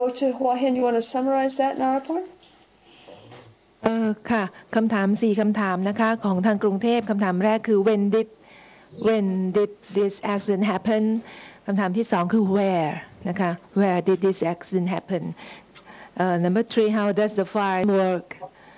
to Hua-Hin, you want to summarize that, Narapur? ค่ะคำถาม4คำถามนะคะของทางกรุงเทพคำถามแรกคือ when did this accident happen คำถามที่2คือ where นะคะ where did this accident happen number 3 how does the fire work